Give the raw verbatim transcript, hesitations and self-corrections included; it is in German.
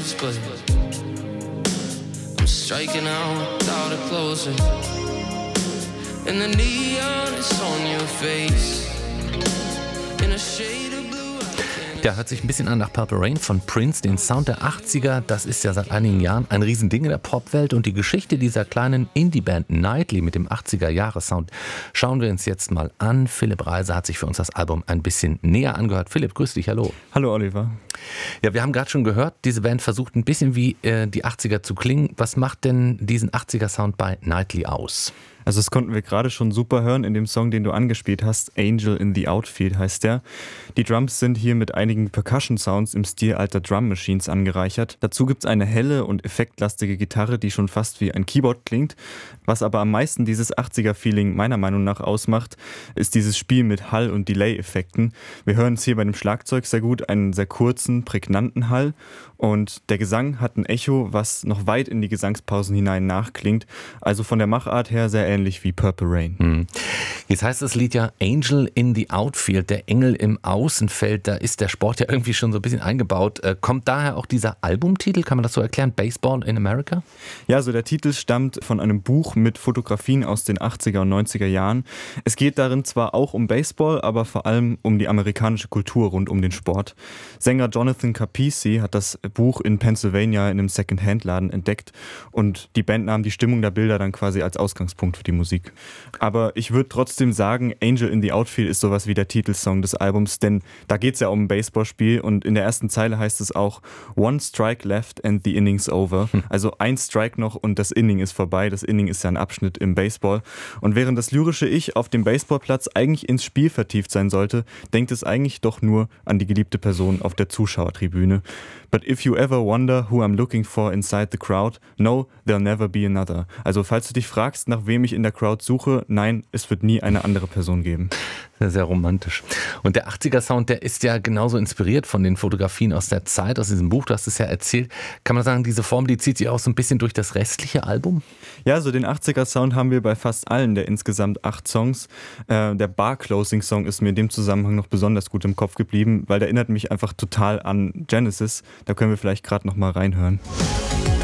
face, but I'm striking out without a closer. And the neon is on your face. In a shade of blue. Der hört sich ein bisschen an nach Purple Rain von Prince, den Sound der achtziger. Das ist ja seit einigen Jahren ein Riesending in der Popwelt. Und die Geschichte dieser kleinen Indie-Band Nightly mit dem achtziger-Jahre-Sound schauen wir uns jetzt mal an. Philipp Reiser hat sich für uns das Album ein bisschen näher angehört. Philipp, grüß dich, hallo. Hallo Oliver. Ja, wir haben gerade schon gehört, diese Band versucht ein bisschen wie äh, die achtziger zu klingen. Was macht denn diesen achtziger-Sound bei Nightly aus? Also das konnten wir gerade schon super hören in dem Song, den du angespielt hast. Angel in the Outfield heißt der. Die Drums sind hier mit einigen Percussion-Sounds im Stil alter Drum-Machines angereichert. Dazu gibt es eine helle und effektlastige Gitarre, die schon fast wie ein Keyboard klingt. Was aber am meisten dieses achtziger-Feeling meiner Meinung nach ausmacht, ist dieses Spiel mit Hall- und Delay-Effekten. Wir hören es hier bei dem Schlagzeug sehr gut, einen sehr kurzen, prägnanten Hall. Und der Gesang hat ein Echo, was noch weit in die Gesangspausen hinein nachklingt. Also von der Machart her sehr ähnlich wie Purple Rain. Hm. Jetzt heißt das Lied ja Angel in the Outfield, der Engel im Außenfeld. Da ist der Sport ja irgendwie schon so ein bisschen eingebaut. Äh, kommt daher auch dieser Albumtitel, kann man das so erklären? Baseball in America? Ja, also der Titel stammt von einem Buch mit Fotografien aus den achtziger und neunziger Jahren. Es geht darin zwar auch um Baseball, aber vor allem um die amerikanische Kultur rund um den Sport. Sänger Jonathan Capisi hat das Buch in Pennsylvania in einem Second-Hand-Laden entdeckt und die Band nahm die Stimmung der Bilder dann quasi als Ausgangspunkt für die Musik. Aber ich würde trotzdem sagen, Angel in the Outfield ist sowas wie der Titelsong des Albums, denn da geht es ja um ein Baseballspiel und in der ersten Zeile heißt es auch One strike left and the inning's over. Also ein Strike noch und das Inning ist vorbei. Das Inning ist ja ein Abschnitt im Baseball. Und während das lyrische Ich auf dem Baseballplatz eigentlich ins Spiel vertieft sein sollte, denkt es eigentlich doch nur an die geliebte Person auf der Zuschauertribüne. But if you ever wonder who I'm looking for inside the crowd, no, there'll never be another. Also falls du dich fragst, nach wem ich in der Crowd suche, nein, es wird nie eine andere Person geben. Sehr, sehr romantisch. Und der achtziger-Sound, der ist ja genauso inspiriert von den Fotografien aus der Zeit, aus diesem Buch, du hast es ja erzählt. Kann man sagen, diese Form, die zieht sich auch so ein bisschen durch das restliche Album? Ja, so den achtziger-Sound haben wir bei fast allen der insgesamt acht Songs. Äh, der Bar-Closing-Song ist mir in dem Zusammenhang noch besonders gut im Kopf geblieben, weil der erinnert mich einfach total an Genesis. Da können wir vielleicht gerade noch mal reinhören.